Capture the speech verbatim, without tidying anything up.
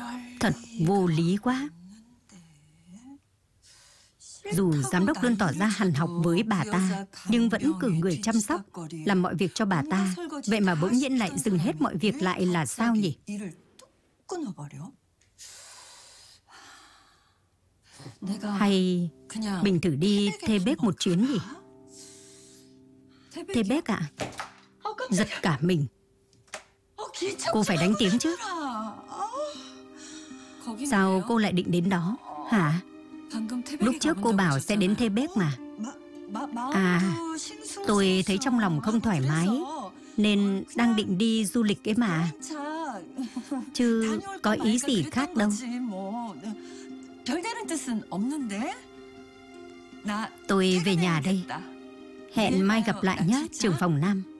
Thật vô lý quá. Dù giám đốc luôn tỏ ra hằn học với bà ta, nhưng vẫn cử người chăm sóc, làm mọi việc cho bà ta. Vậy mà bỗng nhiên lại dừng hết mọi việc lại là sao nhỉ? Hay mình thử đi Thê-bếc một chuyến nhỉ? Thê-bếc ạ? Giật cả mình. Cô phải đánh tiếng chứ. Sao cô lại định đến đó hả? Lúc trước cô bảo sẽ đến Thê-bếc mà. À, tôi thấy trong lòng không thoải mái nên đang định đi du lịch ấy mà. Chứ có ý gì khác đâu. Tôi về nhà đây. Hẹn mai gặp lại nhé, trưởng phòng Nam.